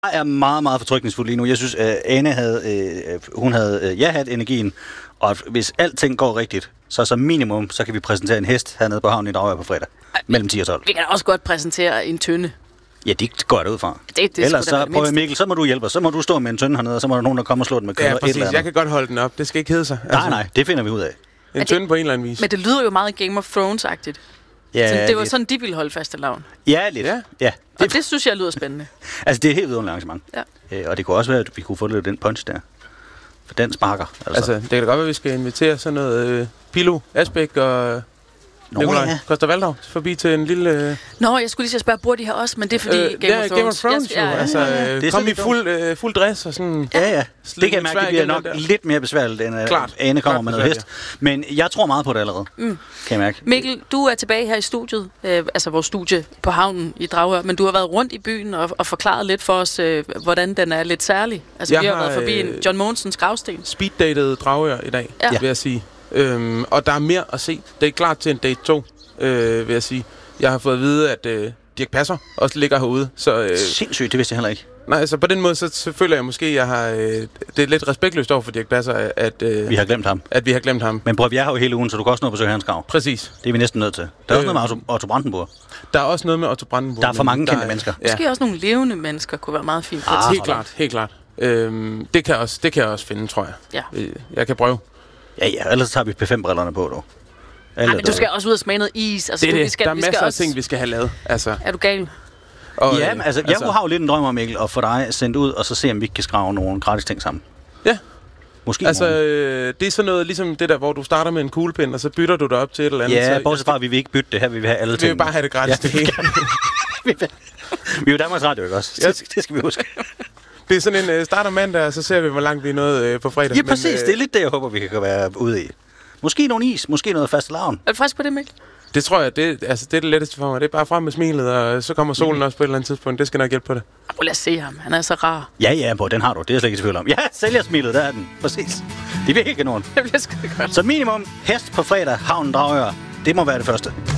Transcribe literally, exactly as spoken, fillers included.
Jeg er meget, meget fortrykningsfuld lige nu. Jeg synes, at Ane havde, øh, hun havde øh, ja, hat energien, og hvis alting går rigtigt, så som minimum, så kan vi præsentere en hest hernede på havnen i Dragør på fredag. Ej, mellem ti og tolv. Vi kan også godt præsentere en tønde. Ja, det går jeg ud fra. Det, det Ellers så, prøv Mikkel, så må du hjælpe os. Så må du stå med en tønde hernede, og så må der nogen, der kommer og slå den med køller. Ja, præcis. Jeg kan godt holde den op. Det skal ikke hedde sig. Altså, nej, nej, det finder vi ud af. En det, tønde på en eller anden vis. Men det lyder jo meget Game of Thrones-agtigt. Ja, så det var lidt. Sådan, de ville holde fastelavn. Ja, lidt. Ja. Ja. Det, og det synes jeg lyder spændende. Altså, det er et helt vidunderligt arrangement. Ja. Øh, og det kunne også være, at vi kunne få lidt den punch der. For den sparker. Altså, altså det kan da godt være, at vi skal invitere sådan noget øh, Pilo, Asbæk og Nikolaj ja. Koster Valdau forbi til en lille... Øh... Nå, jeg skulle lige sige, spørge, bor de her også? Men det er fordi øh, Game, of Game of Thrones. Ja, ja, ja, altså, ja, ja. Kom i fuld, øh, fuld dress og sådan... Ja, ja. Det kan jeg mærke, det bliver nok lidt mere besværligt, end Klart. Ane kommer Klart med noget hest. Men jeg tror meget på det allerede, mm. kan jeg mærke. Mikkel, du er tilbage her i studiet, øh, altså vores studie på havnen i Dragør, men du har været rundt i byen og, og forklaret lidt for os, øh, hvordan den er lidt særlig. Altså, jeg vi har, har været forbi en John Mogensens gravsten. Speeddated Dragør i dag, ja. vil jeg sige. Øhm, og der er mere at se. Det er klart til en date to. Øh, vil jeg sige. Jeg har fået at vide, at øh, Dirch Passer også ligger herude. Så, øh, Sindssygt, det vidste jeg heller ikke. Nej, altså på den måde, så, så føler jeg måske, at jeg har, øh, det er lidt respektløst over for Dirch Passer, at, øh, vi har glemt ham. At vi har glemt ham. Men prøv at vi er her jo hele ugen, så du kan også nå at besøge hans grav. Præcis. Det er vi næsten nødt til. Der er øh, også noget med Otto, Otto Brandenburg. Der er også noget med Otto Brandenburg. Der er for mange kendte er, mennesker. Ja. Måske også nogle levende mennesker kunne være meget fint. Ah, helt klart, helt klart. Øhm, det, kan også, det kan jeg også finde, tror jeg. Ja. Øh, jeg kan prøve. Ja, ja, ellers tager vi P fem brillerne på, dog. Nej, men du skal også ud og smage noget is. Altså, det er du, det. Vi skal, der er vi masser skal af også... ting, vi skal have lavet. Altså. Er du gal? Og, ja, men altså, altså, jeg har jo lidt en drøm om, Mikkel, at få dig sendt ud, og så se, om vi kan skrave nogle gratis ting sammen. Ja. Måske altså, øh, det er sådan noget, ligesom det der, hvor du starter med en kuglepind, og så bytter du dig op til et eller andet. Ja, så, bortset fra, at vi vil ikke bytte det her, vi vil have alle ting. Vi vil bare have det gratis, ja, det hele. vi er jo Danmarks Radio, ikke også? Ja. Det skal vi huske. Det er sådan en uh, starter mandag, og så ser vi, hvor langt vi er nået uh, på fredag. Ja, præcis. Men, uh, det er lidt det, jeg håber, vi kan være ude i. Måske nogle is, måske noget fastelavn. Er du frisk på det, Mikkel? Det tror jeg, det, altså, det er det letteste for mig. Det er bare frem med smilet, og så kommer solen mm. også på et eller andet tidspunkt. Det skal nok hjælpe på det. Lad os se ham. Han er så rar. Ja, ja, på den har du. Det er jeg slet ikke i tvivl om. Ja, sælgersmilet, der er den. Præcis. Det bliver helt kanon. Det bliver sgu godt. Så minimum hest på fredag, havnen Dragør. Det må være det første.